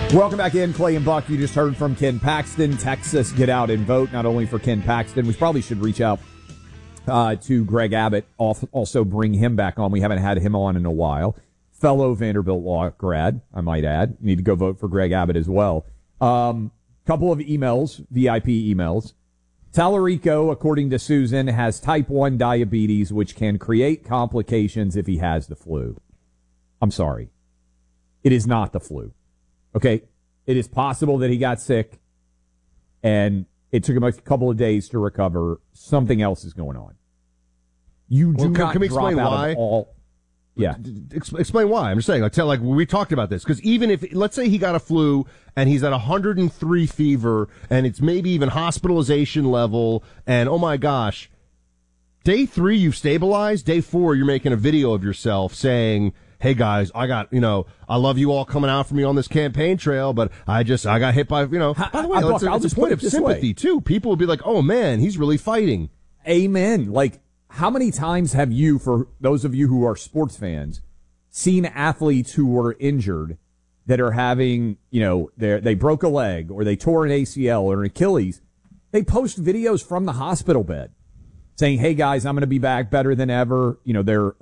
Welcome back in, Clay and Buck. You just heard from Ken Paxton. Texas, get out and vote, not only for Ken Paxton. We probably should reach out to Greg Abbott, also bring him back on. We haven't had him on in a while. Fellow Vanderbilt law grad, I might add. Need to go vote for Greg Abbott as well. Couple of emails, VIP emails. Tallarico, according to Susan, has type 1 diabetes, which can create complications if he has the flu. I'm sorry. It is not the flu. Okay, it is possible that he got sick and it took him a couple of days to recover. Something else is going on. You do not can we drop explain out why? of all. Yeah. Explain why. I'm just saying, like we talked about this, because even if, let's say he got a flu and he's at 103 fever and it's maybe even hospitalization level and, oh my gosh, day 3 you've stabilized, day 4 you're making a video of yourself saying, hey guys, I love you all coming out for me on this campaign trail, but I got hit by, by the way, it's a point of sympathy too. People will be like, oh man, he's really fighting. Amen. Like, how many times have you, for those of you who are sports fans, seen athletes who were injured that are having, they broke a leg or they tore an ACL or an Achilles? They post videos from the hospital bed saying, hey guys, I'm going to be back better than ever. They're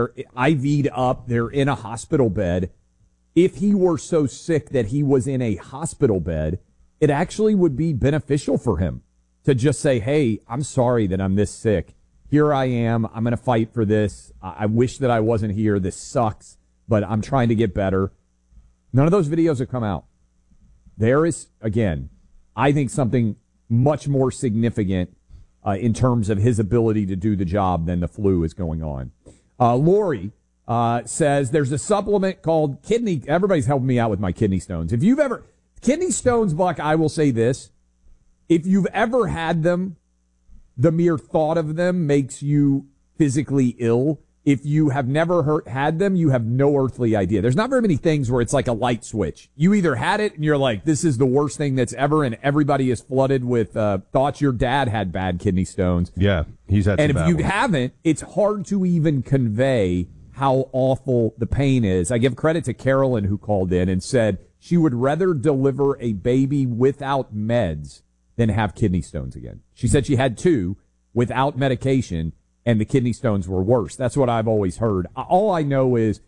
IV'd up. They're in a hospital bed. If he were so sick that he was in a hospital bed, it actually would be beneficial for him to just say, hey, I'm sorry that I'm this sick. Here I am. I'm going to fight for this. I wish that I wasn't here. This sucks, but I'm trying to get better. None of those videos have come out. There is, again, I think something much more significant in terms of his ability to do the job than the flu is going on. Lori says there's a supplement called kidney. Everybody's helping me out with my kidney stones. If you've ever, kidney stones, Buck, I will say this. If you've ever had them, the mere thought of them makes you physically ill. If you have never had them, you have no earthly idea. There's not very many things where it's like a light switch. You either had it and you're like, this is the worst thing that's ever, and everybody is flooded with thoughts your dad had bad kidney stones. Yeah, he's had some And if bad you ones. haven't, it's hard to even convey how awful the pain is. I give credit to Carolyn, who called in and said she would rather deliver a baby without meds than have kidney stones again. She said she had 2 without medication, and the kidney stones were worse. That's what I've always heard. All I know is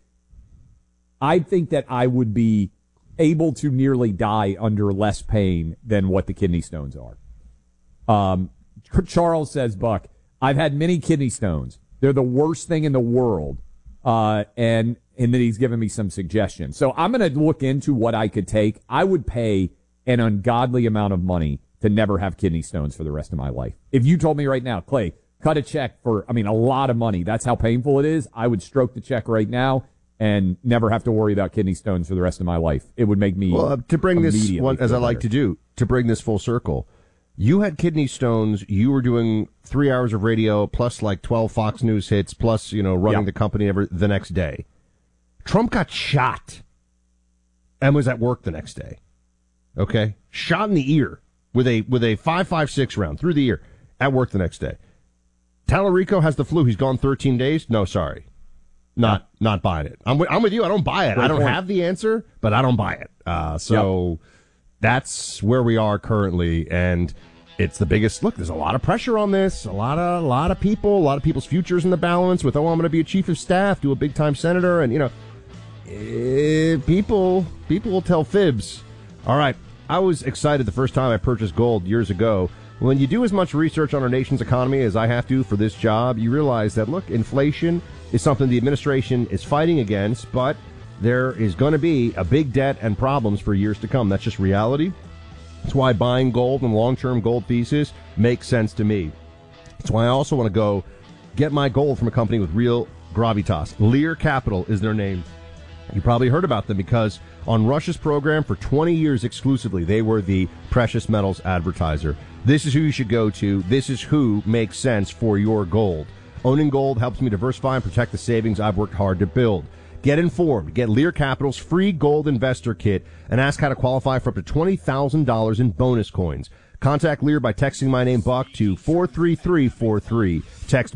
I think that I would be able to nearly die under less pain than what the kidney stones are. Charles says, Buck, I've had many kidney stones. They're the worst thing in the world. And then he's given me some suggestions. So I'm going to look into what I could take. I would pay an ungodly amount of money to never have kidney stones for the rest of my life. If you told me right now, Clay, cut a check for, a lot of money, that's how painful it is, I would stroke the check right now and never have to worry about kidney stones for the rest of my life. It would make me to bring this one, as I like to do, to bring this full circle. You had kidney stones. You were doing 3 hours of radio plus like 12 Fox News hits plus, running the company the next day. Trump got shot and was at work the next day. Okay? Shot in the ear with a 5.56 round through the ear at work the next day. Tallarico has the flu. He's gone 13 days. No, sorry. Not buying it. I'm with you. I don't buy it. Great I don't point. have the answer, but I don't buy it. That's where we are currently, and it's the biggest. Look, there's a lot of pressure on this. A lot of people's futures in the balance with, I'm going to be a chief of staff, do a big time senator, and people will tell fibs. All right, I was excited the first time I purchased gold years ago. When you do as much research on our nation's economy as I have to for this job, you realize that, look, inflation is something the administration is fighting against, but there is going to be a big debt and problems for years to come. That's just reality. That's why buying gold and long-term gold pieces makes sense to me. That's why I also want to go get my gold from a company with real gravitas. Lear Capital is their name. You probably heard about them because on Rush's program for 20 years exclusively, they were the precious metals advertiser. This is who you should go to. This is who makes sense for your gold. Owning gold helps me diversify and protect the savings I've worked hard to build. Get informed. Get Lear Capital's free gold investor kit and ask how to qualify for up to $20,000 in bonus coins. Contact Lear by texting my name, Buck, to 43343. Text